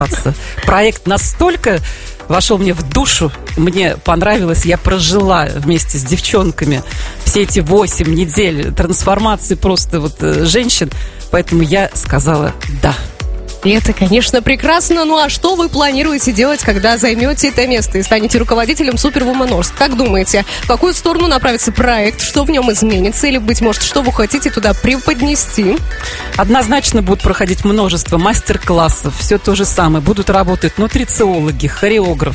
Проект настолько вошел мне в душу, мне понравилось, я прожила вместе с девчонками все эти 8 недель трансформации просто вот женщин, поэтому я сказала «да». И это, конечно, прекрасно. Ну а что вы планируете делать, когда займете это место и станете руководителем Superwoman Орск? Как думаете, в какую сторону направится проект, что в нем изменится, или, быть может, что вы хотите туда преподнести? Однозначно будут проходить множество мастер-классов, все то же самое. Будут работать нутрициологи, хореограф.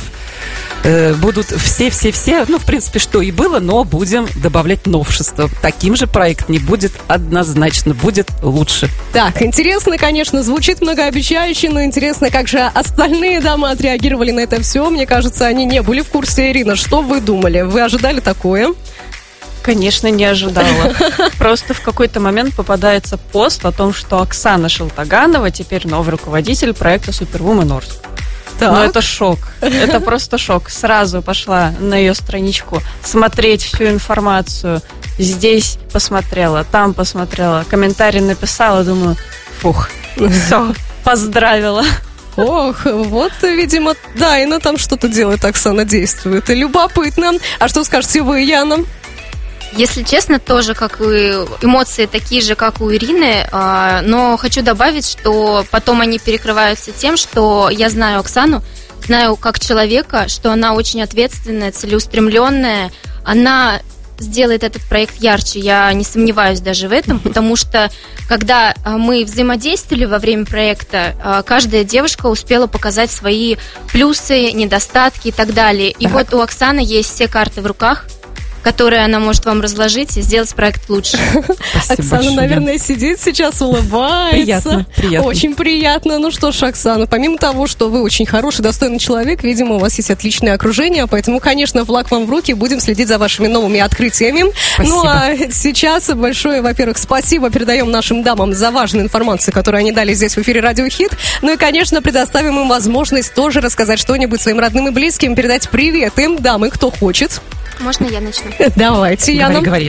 Будут все, ну, в принципе, что и было, но будем добавлять новшества. Таким же проект не будет однозначно, будет лучше. Так, интересно, конечно, звучит многообещающе, но интересно, как же остальные дамы отреагировали на это все. Мне кажется, они не были в курсе. Ирина, что вы думали? Вы ожидали такое? Конечно, не ожидала. Просто в какой-то момент попадается пост о том, что Оксана Шелтаганова теперь новый руководитель проекта Superwoman Орск. Ну, это шок. Это просто шок. Сразу пошла на ее страничку смотреть всю информацию. Здесь посмотрела, там посмотрела, комментарий написала, думаю, фух, все, поздравила. Ох, вот, видимо, да, и на там что-то делает, Оксана действует. И любопытно. А что скажете вы, Яна? Если честно, тоже как и эмоции такие же, как у Ирины, но хочу добавить, что потом они перекрываются тем, что я знаю Оксану, знаю как человека, что она очень ответственная, целеустремленная, она сделает этот проект ярче, я не сомневаюсь даже в этом, потому что когда мы взаимодействовали во время проекта, каждая девушка успела показать свои плюсы, недостатки и так далее. И вот у Оксаны есть все карты в руках, которые она может вам разложить и сделать проект лучше. Оксана, большое, наверное, сидит сейчас, улыбается. Приятно. Очень приятно. Ну что ж, Оксана, помимо того, что вы очень хороший, достойный человек, видимо, у вас есть отличное окружение, поэтому, конечно, флаг вам в руки, будем следить за вашими новыми открытиями. Спасибо. Ну а сейчас большое, во-первых, спасибо передаем нашим дамам за важную информацию, которую они дали здесь в эфире Радио Хит. Ну и, конечно, предоставим им возможность тоже рассказать что-нибудь своим родным и близким, передать привет им, дамы, кто хочет. Можно я начну? Давайте, Яна. Говори.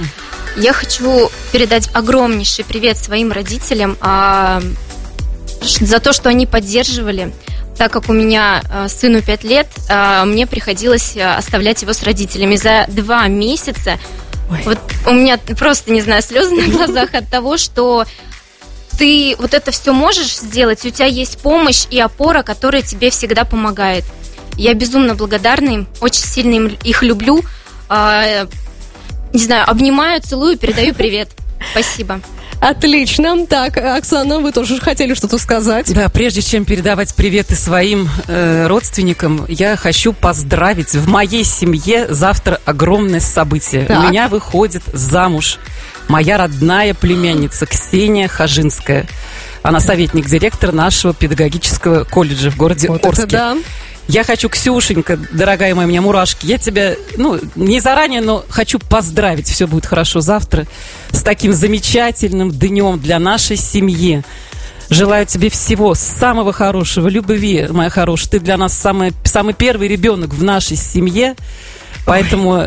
Я хочу передать огромнейший привет своим родителям за то, что они поддерживали. Так как у меня сыну 5 лет, мне приходилось оставлять его с родителями. За 2 месяца вот у меня просто, не знаю, слезы на глазах от того, что ты вот это все можешь сделать, у тебя есть помощь и опора, которая тебе всегда помогает. Я безумно благодарна им, очень сильно их люблю. Не знаю, обнимаю, целую, передаю привет. Спасибо. Отлично. Так, Оксана, вы тоже хотели что-то сказать? Да, прежде чем передавать приветы своим родственникам, я хочу поздравить. В моей семье завтра огромное событие. Так. У меня выходит замуж моя родная племянница Ксения Хажинская. Она советник директора нашего педагогического колледжа в городе вот Орске. Это да. Я хочу, Ксюшенька, дорогая моя, у меня мурашки, я тебя, не заранее, но хочу поздравить, все будет хорошо завтра, с таким замечательным днем для нашей семьи. Желаю тебе всего самого хорошего, любви, моя хорошая. Ты для нас самый первый ребенок в нашей семье, поэтому,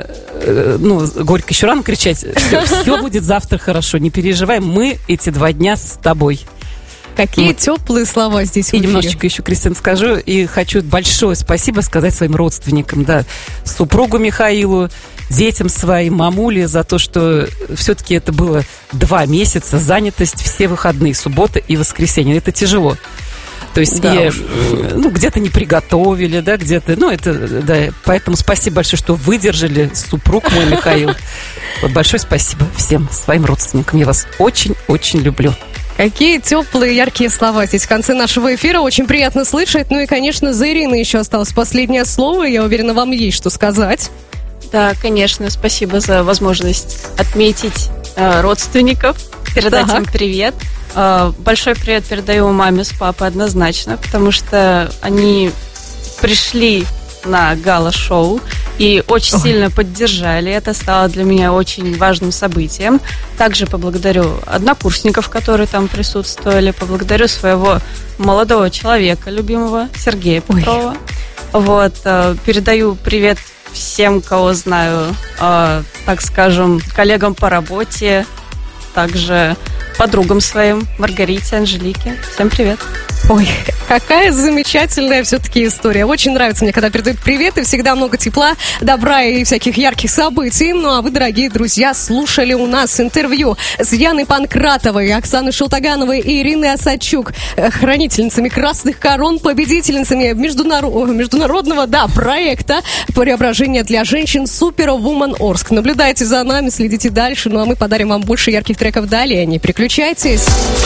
горько еще рано кричать, все будет завтра хорошо, не переживай, мы эти 2 дня с тобой. Какие теплые слова здесь в эфире. И немножечко еще, Кристина, скажу. И хочу большое спасибо сказать своим родственникам, да, супругу Михаилу, детям своим, мамуле, за то, что все-таки это было 2 месяца, занятость все выходные, суббота и воскресенье. Это тяжело. То есть, да, где-то не приготовили, да, где-то, да, поэтому спасибо большое, что выдержали, супруг мой Михаил. Вот большое спасибо всем своим родственникам. Я вас очень-очень люблю. Какие теплые, яркие слова здесь в конце нашего эфира. Очень приятно слышать. Ну и, конечно, за Ириной еще осталось последнее слово. Я уверена, вам есть что сказать. Да, конечно. Спасибо за возможность отметить родственников, передать им привет. Большой привет передаю маме с папой однозначно, потому что они пришли на гала-шоу и очень сильно поддержали. Это стало для меня очень важным событием. Также поблагодарю однокурсников, которые там присутствовали. Поблагодарю своего молодого человека, любимого, Сергея Петрова. Вот, передаю привет всем, кого знаю, так скажем, коллегам по работе, также подругам своим, Маргарите, Анжелике. Всем привет. Ой, какая замечательная все-таки история. Очень нравится мне, когда передают привет, и всегда много тепла, добра и всяких ярких событий. Ну, а вы, дорогие друзья, слушали у нас интервью с Яной Панкратовой, Оксаной Шелтагановой и Ириной Осадчук, хранительницами красных корон, победительницами международного, проекта «Преображение для женщин Superwoman Орск». Наблюдайте за нами, следите дальше, ну а мы подарим вам больше ярких треков далее. Не переключайтесь.